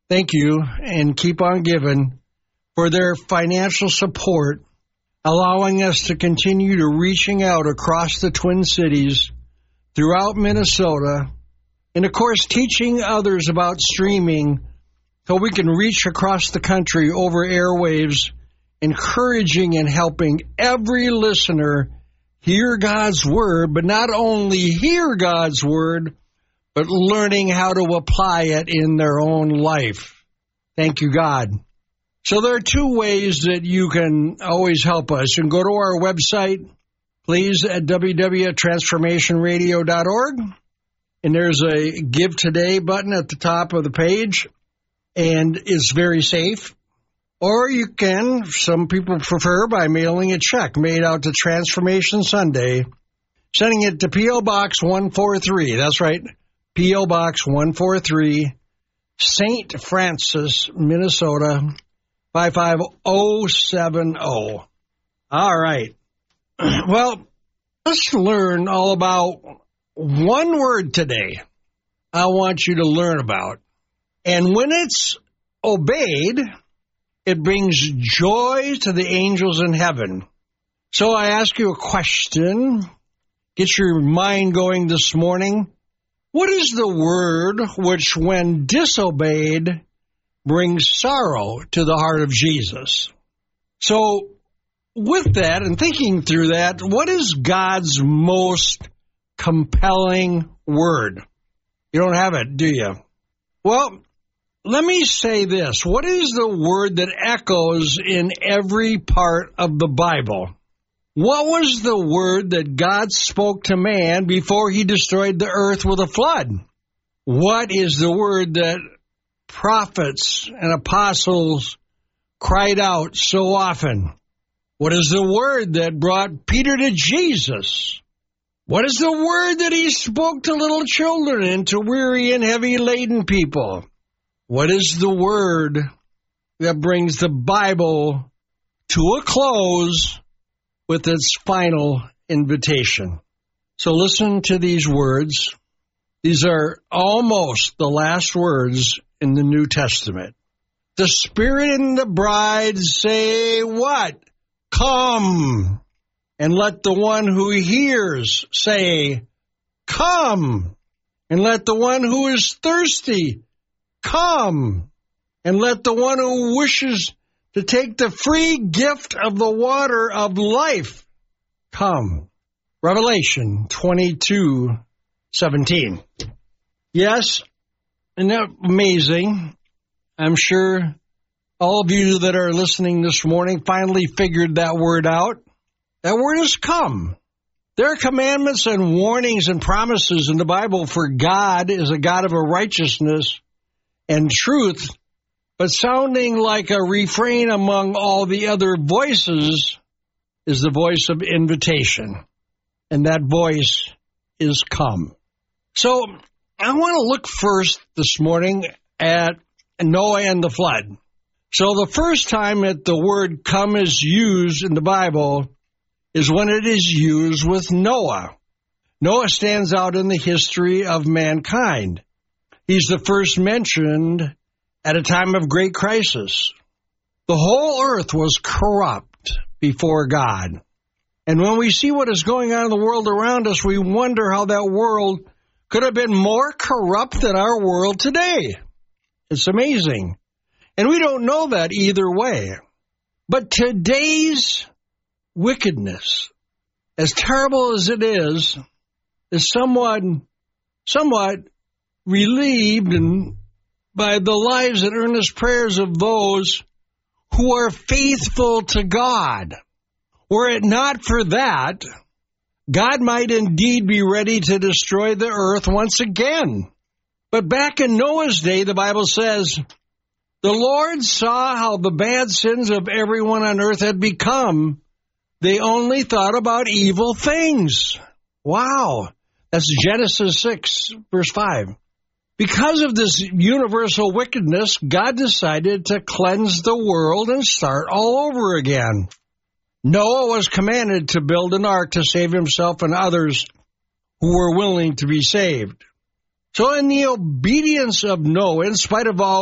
Thank you, and keep on giving for their financial support, allowing us to continue to reaching out across the Twin Cities, throughout Minnesota, and of course teaching others about streaming so we can reach across the country over airwaves, encouraging and helping every listener hear God's Word, but not only hear God's Word, but learning how to apply it in their own life. Thank you, God. So there are two ways that you can always help us. You can go to our website, please, at www.transformationradio.org, and there's a Give Today button at the top of the page, and it's very safe. Or you can, some people prefer, by mailing a check made out to Transformation Sunday, sending it to P.O. Box 143. That's right, P.O. Box 143, St. Francis, Minnesota, 55070. All right. Well, let's learn all about one word today I want you to learn about. And when it's obeyed, it brings joy to the angels in heaven. So I ask you a question. Get your mind going this morning. What is the word which, when disobeyed, brings sorrow to the heart of Jesus? So, with that and thinking through that, what is God's most compelling word? You don't have it, do you? Well, let me say this. What is the word that echoes in every part of the Bible? What was the word that God spoke to man before he destroyed the earth with a flood? What is the word that prophets and apostles cried out so often? What is the word that brought Peter to Jesus? What is the word that he spoke to little children and to weary and heavy laden people? What is the word that brings the Bible to a close with its final invitation? So listen to these words. These are almost the last words in the New Testament. The Spirit and the bride say what? Come. And let the one who hears say, come. And let the one who is thirsty come. And let the one who wishes to take the free gift of the water of life come. Revelation 22:17. Yes, isn't that amazing? I'm sure all of you that are listening this morning finally figured that word out. That word is come. There are commandments and warnings and promises in the Bible, for God is a God of a righteousness and truth, but sounding like a refrain among all the other voices is the voice of invitation, and that voice is come. So I want to look first this morning at Noah and the flood. So the first time that the word come is used in the Bible is when it is used with Noah. Noah stands out in the history of mankind. He's the first mentioned at a time of great crisis. The whole earth was corrupt before God. And when we see what is going on in the world around us, we wonder how that world could have been more corrupt than our world today. It's amazing. And we don't know that either way. But today's wickedness, as terrible as it is somewhat relieved by the lives and earnest prayers of those who are faithful to God. Were it not for that, God might indeed be ready to destroy the earth once again. But back in Noah's day, the Bible says, the Lord saw how the bad sins of everyone on earth had become. They only thought about evil things. Wow. That's Genesis 6, verse 5. Because of this universal wickedness, God decided to cleanse the world and start all over again. Noah was commanded to build an ark to save himself and others who were willing to be saved. So in the obedience of Noah, in spite of all